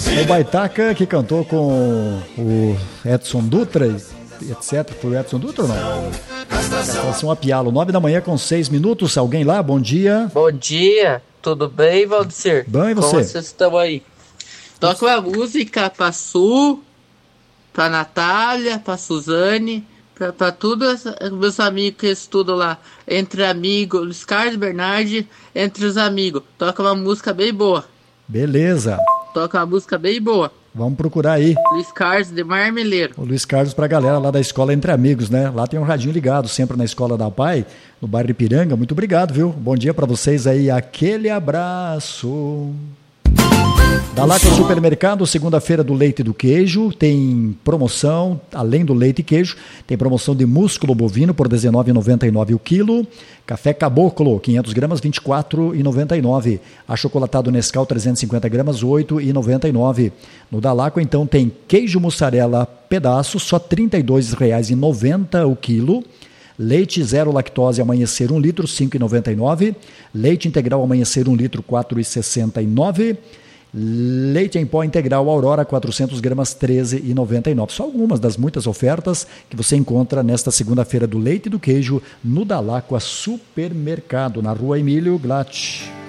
O Baitaca que cantou com o Edson Dutra, etc. Foi o Edson Dutra ou não? Assim, uma piala, 9h com 6 minutos. Alguém lá? Bom dia. Bom dia, tudo bem, Valdecir? Bem, e você? Como vocês estão aí? Toca uma música pra Su, pra Natália, pra Suzane, pra todos meus amigos que estudam lá. Entre amigos, Luiz Carlos Bernardi, entre os amigos. Toca uma música bem boa. Beleza. Toca uma música bem boa. Vamos procurar aí. Luiz Carlos de Marmeleiro. O Luiz Carlos pra galera lá da escola Entre Amigos, né? Lá tem um radinho ligado, sempre na escola da Pai, no bairro Ipiranga. Muito obrigado, viu? Bom dia pra vocês aí. Aquele abraço. Dalacqua Supermercado, segunda-feira do leite e do queijo, tem promoção, além do leite e queijo, tem promoção de músculo bovino por R$19,99 o quilo, café Caboclo, 500 gramas, R$24,99, achocolatado Nescau, 350 gramas, R$8,99. No Dalacqua, então, tem queijo mussarela pedaço, só R$32,90 o quilo, leite zero lactose Amanhecer 1 litro, R$5,99, leite integral Amanhecer 1 litro, R$4,69, leite em pó integral Aurora 400 gramas R$13,99. Só algumas das muitas ofertas que você encontra nesta segunda-feira do leite e do queijo no Dalacqua Supermercado, na Rua Emílio Glatt.